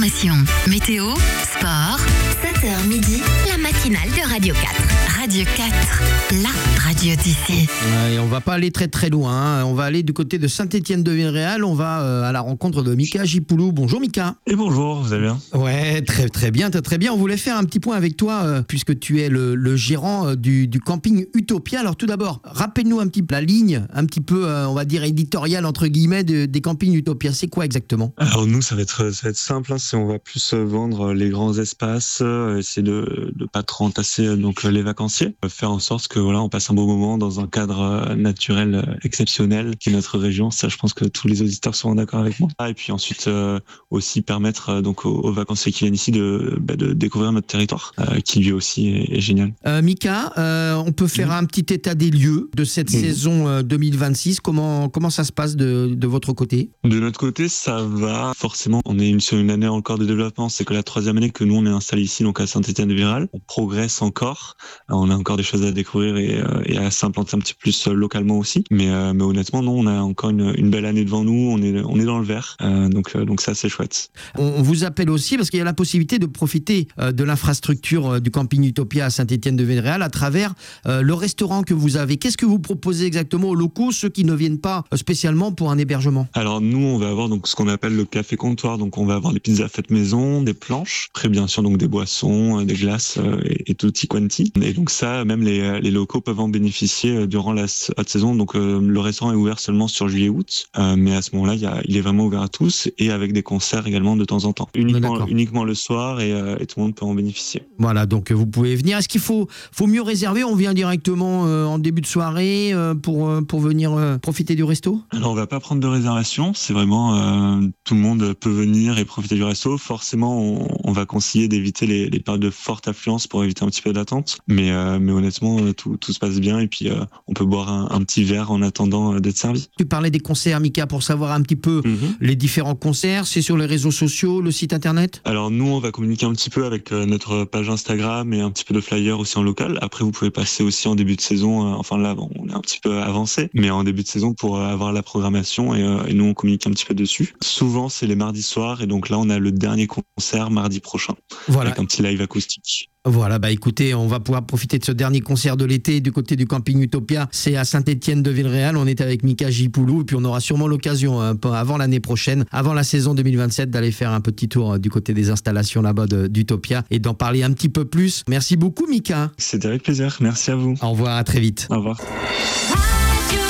l'information. Météo, sport, 7h midi, la matinale de Radio 4. Radio 4, la radio d'ici. Et on va pas aller très très loin, hein. On va aller du côté de Saint-Étienne-de-Villeréal. On va à la rencontre de Mika Gipoulou. Bonjour Mika. Et bonjour, vous allez bien? Ouais, très bien. On voulait faire un petit point avec toi puisque tu es le gérant du camping Utopia. Alors tout d'abord, rappelle-nous un petit peu la ligne, un petit peu on va dire éditoriale entre guillemets des campings Utopia. C'est quoi exactement? Alors nous, ça va être simple, hein. On va plus vendre les grands espaces, essayer de pas trop entasser donc les vacanciers, faire en sorte que voilà, on passe un beau moment dans un cadre naturel exceptionnel qui est notre région. Ça, je pense que tous les auditeurs seront d'accord avec moi. Et puis ensuite aussi permettre donc aux vacanciers qui viennent ici de découvrir notre territoire, qui lui aussi est génial. Mika, on peut faire un petit état des lieux de cette saison 2026. Comment ça se passe de votre côté? De notre côté, ça va. Forcément, on est sur une année encore de développement. C'est que la 3e année que nous on est installé ici, donc à Saint-Étienne-de-Villeréal. On progresse encore. On a encore des choses à découvrir et à s'implanter un petit peu plus localement aussi. Mais honnêtement, non, on a encore une belle année devant nous. On est dans le vert. Donc ça, c'est chouette. On vous appelle aussi parce qu'il y a la possibilité de profiter de l'infrastructure du camping Utopia à Saint-Étienne-de-Villeréal à travers le restaurant que vous avez. Qu'est-ce que vous proposez exactement aux locaux, ceux qui ne viennent pas spécialement pour un hébergement? Alors nous, on va avoir donc ce qu'on appelle le café comptoir. Donc on va avoir des pizzas faites maison, des planches, après bien sûr donc des boissons, des glaces et tutti quanti. Et donc ça, même les locaux peuvent en bénéficier durant la haute saison. Donc le restaurant est ouvert seulement sur juillet-août, mais à ce moment-là, il est vraiment ouvert à tous et avec des concerts également de temps en temps. Uniquement le soir et tout le monde peut en bénéficier. Voilà, donc vous pouvez venir. Est-ce qu'il faut mieux réserver? On vient directement en début de soirée pour venir profiter du resto? Alors on va pas prendre de réservation, c'est vraiment tout le monde peut venir et profiter du resto. Forcément, on va conseiller d'éviter les périodes de forte affluence pour éviter un petit peu d'attente. Mais honnêtement, tout se passe bien et puis on peut boire un petit verre en attendant d'être servi. Tu parlais des concerts, Mika, pour savoir un petit peu les différents concerts. C'est sur les réseaux sociaux, le site internet? Alors nous, on va communiquer un petit peu avec notre page Instagram et un petit peu de flyers aussi en local. Après, vous pouvez passer aussi en début de saison. Enfin là, bon, on est un petit peu avancé, mais en début de saison pour avoir la programmation et nous, on communique un petit peu dessus. Souvent, c'est les mardis soirs et donc là, on a le dernier concert mardi prochain. Voilà. Avec un petit live acoustique. Voilà, écoutez, on va pouvoir profiter de ce dernier concert de l'été du côté du camping Utopia. C'est à Saint-Étienne-de-Villeréal. On est avec Mika Gipoulou et puis on aura sûrement l'occasion avant l'année prochaine, avant la saison 2027, d'aller faire un petit tour du côté des installations là-bas d'Utopia et d'en parler un petit peu plus. Merci beaucoup, Mika. C'était avec plaisir. Merci à vous. Au revoir, à très vite. Au revoir.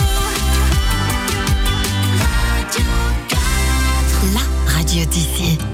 La radio d'ici.